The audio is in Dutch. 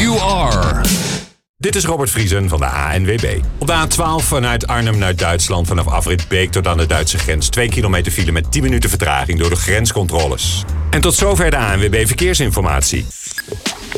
you are. Dit is Robert Vriesen van de ANWB. Op de A12 vanuit Arnhem naar Duitsland vanaf afrit Beek tot aan de Duitse grens. 2 kilometer file met 10 minuten vertraging door de grenscontroles. En tot zover de ANWB Verkeersinformatie.